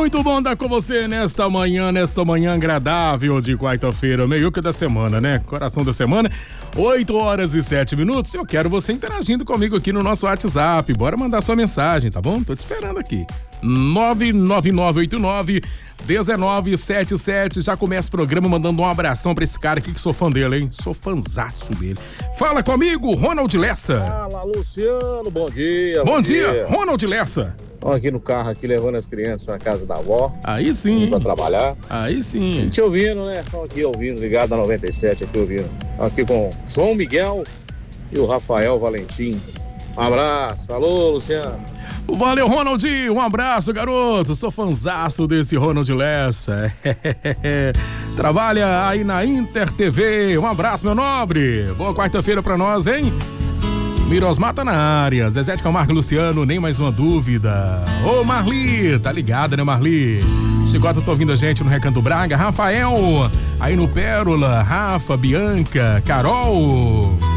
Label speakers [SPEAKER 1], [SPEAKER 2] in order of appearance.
[SPEAKER 1] Muito bom estar com você nesta manhã agradável de quarta-feira, meio que da semana, né? Coração da semana, 8h07. Eu quero você interagindo comigo aqui no nosso WhatsApp. Bora mandar sua mensagem, tá bom? Tô te esperando aqui. 99989-1977. Já começa o programa mandando um abração pra esse cara aqui que sou fã dele, hein? Sou fãzaço dele. Fala comigo, Ronald Lessa.
[SPEAKER 2] Fala, Luciano, bom dia.
[SPEAKER 1] Bom dia, Ronald Lessa.
[SPEAKER 2] Estamos aqui no carro, aqui levando as crianças na casa da avó.
[SPEAKER 1] Aí sim.
[SPEAKER 2] Pra trabalhar.
[SPEAKER 1] Aí sim.
[SPEAKER 2] A gente ouvindo, né? Estamos aqui ouvindo, ligado na 97, aqui ouvindo. Aqui com João Miguel e o Rafael Valentim. Um abraço. Falou, Luciano.
[SPEAKER 1] Valeu, Ronald. Um abraço, garoto. Sou fãzaço desse Ronald Lessa. Trabalha aí na Inter TV. Um abraço, meu nobre. Boa quarta-feira pra nós, hein? Mirosmar tá na área. Zezé de Camargo, Luciano, nem mais uma dúvida. Ô, Marli, tá ligada, né, Marli? Chicota, tô ouvindo a gente no Recanto Braga. Rafael, aí no Pérola. Rafa, Bianca, Carol.